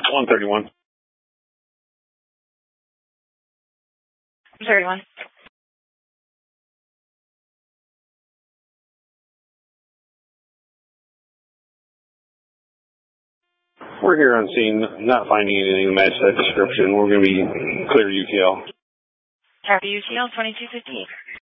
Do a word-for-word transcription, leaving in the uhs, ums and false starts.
one thirty-one. one thirty-one. We're here on scene, not finding anything to match that description. We're going to be clear U T L. Copy U T L twenty-two fifty-eight.